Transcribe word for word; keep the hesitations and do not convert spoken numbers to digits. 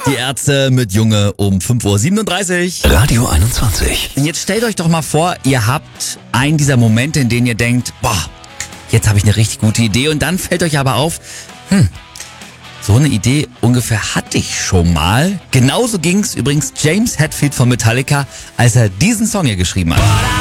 Die Ärzte mit Junge um fünf Uhr siebenunddreißig. Radio einundzwanzig. Und jetzt stellt euch doch mal vor, ihr habt einen dieser Momente, in denen ihr denkt, boah, jetzt habe ich eine richtig gute Idee. Und dann fällt euch aber auf, hm, so eine Idee ungefähr hatte ich schon mal. Genauso ging's übrigens James Hetfield von Metallica, als er diesen Song hier geschrieben hat.